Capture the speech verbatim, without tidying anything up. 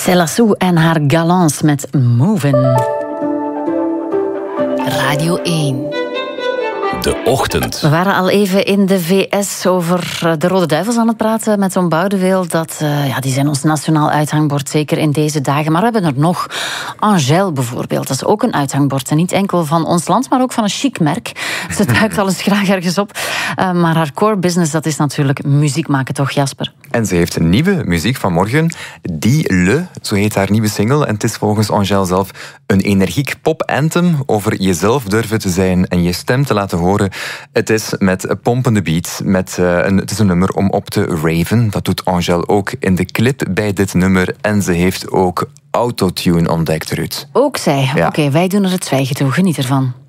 Céla en haar galants met Movin'. Radio één. De ochtend. We waren al even in de V S over de Rode Duivels aan het praten met Tom Boudeweel. Dat, uh, ja, die zijn ons nationaal uithangbord, zeker in deze dagen. Maar we hebben er nog. Angèle bijvoorbeeld, dat is ook een uithangbord. En niet enkel van ons land, maar ook van een chic merk. Ze duikt al eens graag ergens op. Uh, maar haar core business, dat is natuurlijk muziek maken, toch Jasper? En ze heeft een nieuwe muziek vanmorgen. Die Le, zo heet haar nieuwe single. En het is volgens Angèle zelf een energiek pop-anthem over jezelf durven te zijn en je stem te laten horen. Het is met pompende beat. Met, uh, een, het is een nummer om op te raven. Dat doet Angèle ook in de clip bij dit nummer. En ze heeft ook autotune ontdekt, Ruud. Ook zij. Ja. Oké, okay, wij doen er het zwijgen toe. Geniet ervan.